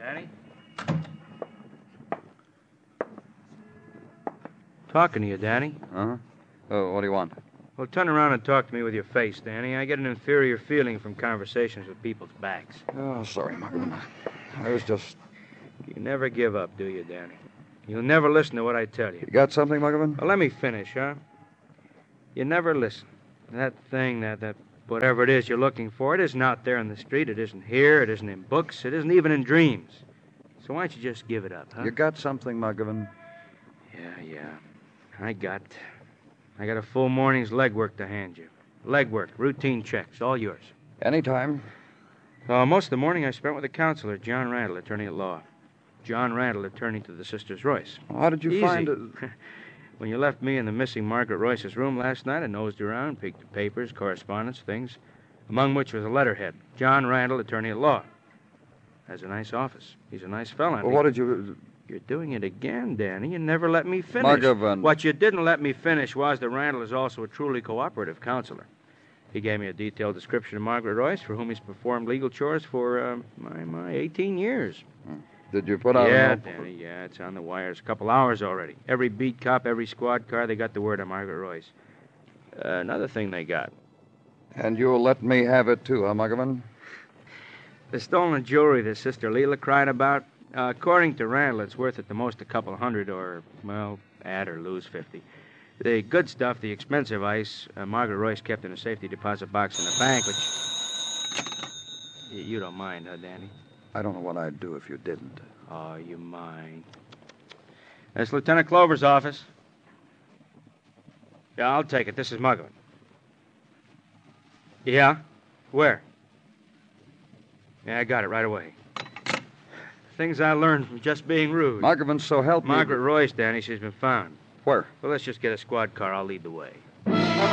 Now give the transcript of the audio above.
Danny? Talking to you, Danny. Uh-huh. Oh, what do you want? Well, turn around and talk to me with your face, Danny. I get an inferior feeling from conversations with people's backs. Oh, sorry, Muggavan. I was just... You never give up, do you, Danny? You'll never listen to what I tell you. You got something, Muggavan? Well, let me finish, huh? You never listen. That thing, that whatever it is you're looking for, it isn't out there in the street. It isn't here. It isn't in books. It isn't even in dreams. So why don't you just give it up, huh? You got something, Muggavan? Yeah. I got a full morning's legwork to hand you. Legwork, routine checks, all yours. Anytime. Most of the morning I spent with the counselor, John Randall, attorney at law. John Randall, attorney to the Sisters Royce. How did you find it? When you left me in the missing Margaret Royce's room last night, I nosed around, peeked at papers, correspondence, things, among which was a letterhead. John Randall, attorney at law. Has a nice office. He's a nice fella. Well, what did you... You're doing it again, Danny. You never let me finish. Muggavan. What you didn't let me finish was that Randall is also a truly cooperative counselor. He gave me a detailed description of Margaret Royce, for whom he's performed legal chores for, 18 years. Did you put out Yeah, Danny, yeah, it's on the wires. A couple hours already. Every beat cop, every squad car, they got the word on Margaret Royce. Another thing they got. And you'll let me have it, too, huh, Muggavan? The stolen jewelry that Sister Leela cried about, according to Randall, it's worth at the most a couple hundred or, well, add or lose 50. The good stuff, the expensive ice, Margaret Royce kept in a safety deposit box in the bank, which... You don't mind, huh, Danny? I don't know what I'd do if you didn't. Oh, you mind. That's Lieutenant Clover's office. Yeah, I'll take it. This is Muggavan. Yeah? Where? Yeah, I got it right away. Things I learned from just being rude. Muggavan, so help me. Margaret Royce, Danny, she's been found. Where? Well, let's just get a squad car. I'll lead the way.